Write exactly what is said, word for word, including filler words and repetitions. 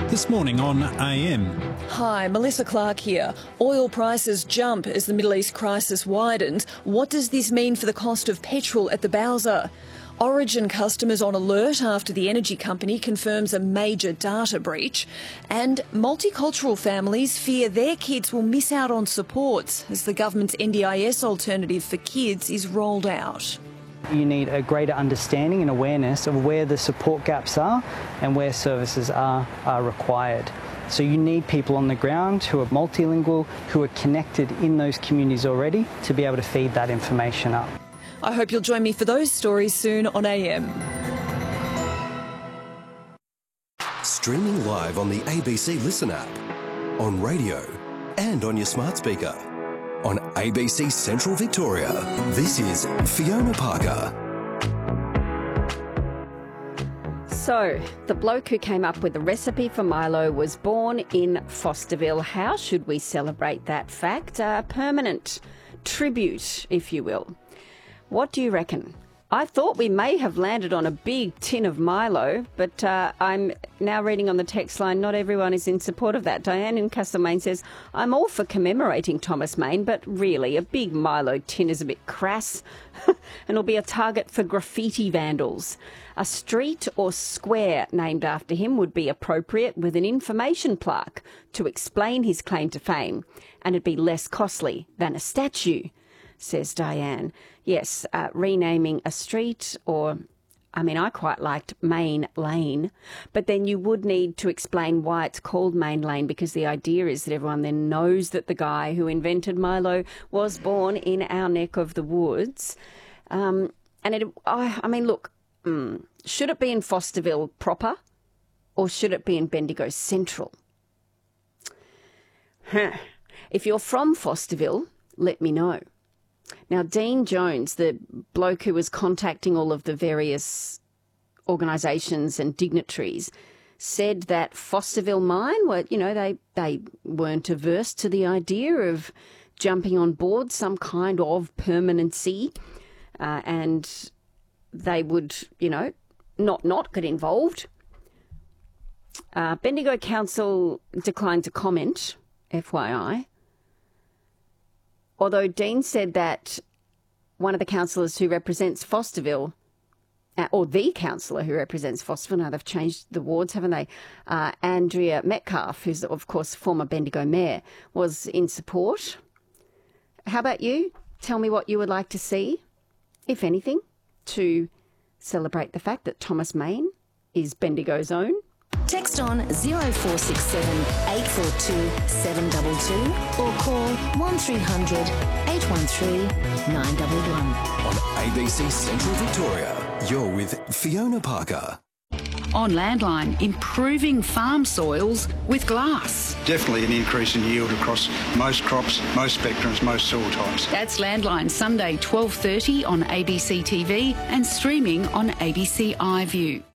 This morning on A M. Hi, Melissa Clark here. Oil prices jump as the Middle East crisis widens. What does this mean for the cost of petrol at the Bowser? Origin customers on alert after the energy company confirms a major data breach. And multicultural families fear their kids will miss out on supports as the government's N D I S alternative for kids is rolled out. You need a greater understanding and awareness of where the support gaps are and where services are, are required. So you need people on the ground who are multilingual, who are connected in those communities already to be able to feed that information up. I hope you'll join me for those stories soon on A M. Streaming live on the A B C Listen app, on radio and on your smart speaker. On A B C Central Victoria, this is Fiona Parker. So, the bloke who came up with the recipe for Milo was born in Fosterville. How should we celebrate that fact? A permanent tribute, if you will. What do you reckon? I thought we may have landed on a big tin of Milo, but uh, I'm now reading on the text line, not everyone is in support of that. Diane in Castlemaine says, I'm all for commemorating Thomas Mayne, but really, a big Milo tin is a bit crass and it'll be a target for graffiti vandals. A street or square named after him would be appropriate with an information plaque to explain his claim to fame, and it'd be less costly than a statue, says Diane. Yes, uh, renaming a street or, I mean, I quite liked Main Lane, but then you would need to explain why it's called Main Lane, because the idea is that everyone then knows that the guy who invented Milo was born in our neck of the woods. Um, and it, I, I mean, look, mm, should it be in Fosterville proper or should it be in Bendigo Central? Huh. If you're from Fosterville, let me know. Now, Dean Jones, the bloke who was contacting all of the various organisations and dignitaries, said that Fosterville Mine, were, you know, they, they weren't averse to the idea of jumping on board some kind of permanency, uh, and they would, you know, not not get involved. Uh, Bendigo Council declined to comment, F Y I. Although Dean said that one of the councillors who represents Fosterville, uh, or the councillor who represents Fosterville, now they've changed the wards, haven't they? Uh, Andrea Metcalf, who's of course former Bendigo mayor, was in support. How about you? Tell me what you would like to see, if anything, to celebrate the fact that Thomas Mayne is Bendigo's own. Text on zero four six seven eight four two seven two two or call one three hundred eight one three nine one one. On A B C Central Victoria, you're with Fiona Parker. On Landline, improving farm soils with glass. Definitely an increase in yield across most crops, most spectrums, most soil types. That's Landline, Sunday twelve thirty on A B C T V and streaming on A B C iView.